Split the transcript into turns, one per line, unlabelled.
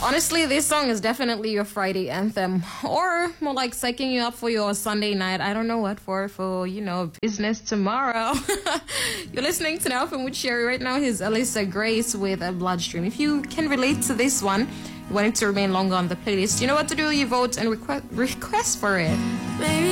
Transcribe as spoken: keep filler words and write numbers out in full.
Honestly, this song is definitely your Friday anthem, or more like psyching you up for your Sunday night. I don't know what for, for, you know, business tomorrow. You're listening to Alpha with Sherry. Right now, here's Alyssa Grace with a Bloodstream. If you can relate to this one, you want it to remain longer on the playlist, you know what to do. You vote and request, request for it. Maybe